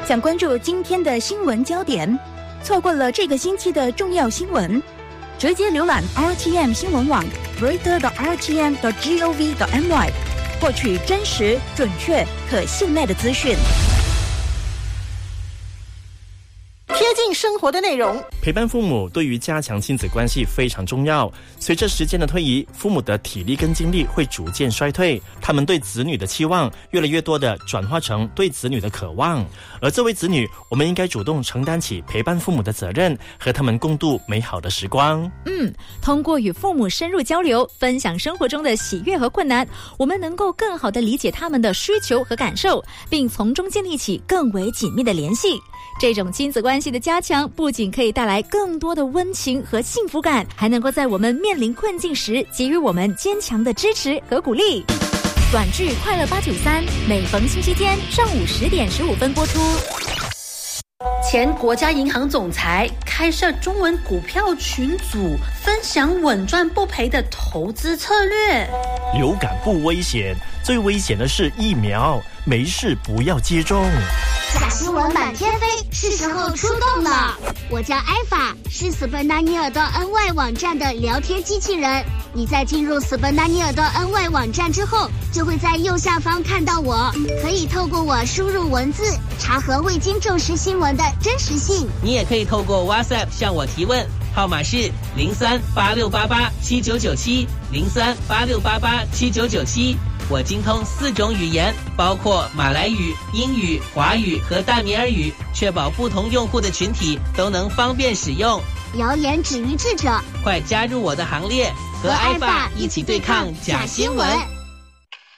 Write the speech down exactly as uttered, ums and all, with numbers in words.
想关注今天的新闻焦点，错过了这个星期的重要新闻，直接浏览 R T M 新闻网 reader 点 R T M 点 gov 点 my， 获取真实、准确、可信赖的资讯。 贴近生活的内容， 陪伴父母对于加强亲子关系非常重要。随着时间的推移，父母的体力跟精力会逐渐衰退，他们对子女的期望越来越多的转化成对子女的渴望。而作为子女，我们应该主动承担起陪伴父母的责任，和他们共度美好的时光。 嗯，通过与父母深入交流，分享生活中的喜悦和困难，我们能够更好地理解他们的需求和感受，并从中建立起更为紧密的联系。这种亲子关系的加强，不仅可以带来更多的温情和幸福感，还能够在我们面临困境时给予我们坚强的支持和鼓励。短剧快乐八九三，每逢星期天上午十点十五分播出。 前国家银行总裁开设中文股票群组，分享稳赚不赔的投资策略。 流感不危险，最危险的是疫苗，没事不要接种。 假新闻满天飞，是时候出动了。我叫艾法，是斯本达尼尔的 N Y 网站的聊天机器人。你在进入斯本达尼尔的 N Y 网站之后，就会在右下方看到我，可以透过我输入文字，查核未经证实新闻的真实性。 你也可以透过 WhatsApp 向我提问，号码是零三八六八八七九九七零三八六八八七九九七。我精通四种语言，包括马来语、英语、华语和大米尔语，确保不同用户的群体都能方便使用。 谣言止于智者， 快加入我的行列，和艾爸一起对抗假新闻。